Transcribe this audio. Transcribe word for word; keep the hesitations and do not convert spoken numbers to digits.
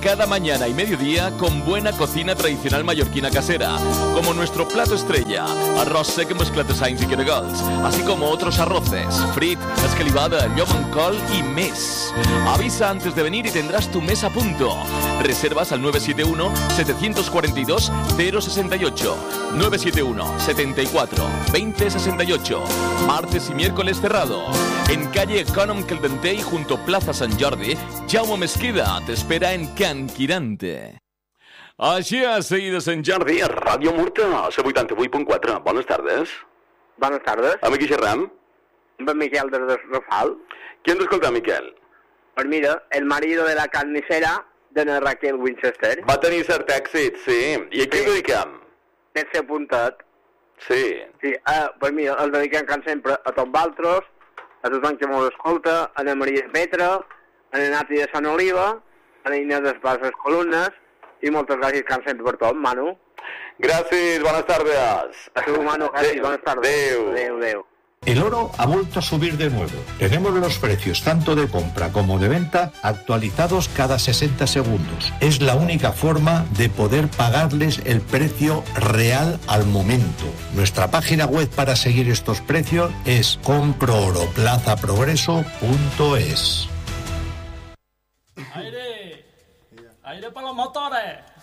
Cada mañana y mediodía con buena cocina tradicional mallorquina casera, como nuestro plato estrella, arroz sec amb esclata-sains y caragols, así como otros arroces, frit, escalivada, llop amb col y més. Avisa antes de venir y tendrás tu mesa a punto. Reservas al nueve siete uno, siete cuatro dos, cero seis ocho, nueve siete uno, siete cuatro, veinte sesenta y ocho. Martes y miércoles cerrado. En calle Econom Caldentey, junto Plaza San Jordi, Jaume Mesquida te espera en Can Quirante. Així a seguida Sant Jordi, a Ràdio Murta, a la vuitanta-vuit punt quatre. Bones tardes. Bones tardes. Amb qui xerram? Amb en Miquel de Rafal. Qui ens escolta, Miquel? Pues mira, el marido de la carnicera de la Raquel Winchester. Va tenir cert èxit, sí. I a qui sí. el dediquem? El seu puntet. Sí. Sí, uh, pues mira, el dediquem com sempre a tots vosaltres, a tothom que mos escolta, a la Maria Petra, a la Nati de Sant Oliva, a la Inés de les Columnes, i moltes gràcies com sempre per tot, Manu. Gràcies, bones tardes. A tu, Manu, gràcies, bones tardes. Adéu. Adéu, adéu. El oro ha vuelto a subir de nuevo. Tenemos los precios tanto de compra como de venta actualizados cada sesenta segundos. Es la única forma de poder pagarles el precio real al momento. Nuestra página web para seguir estos precios es comprooroplazaprogreso punto es. Aire, aire para los motores.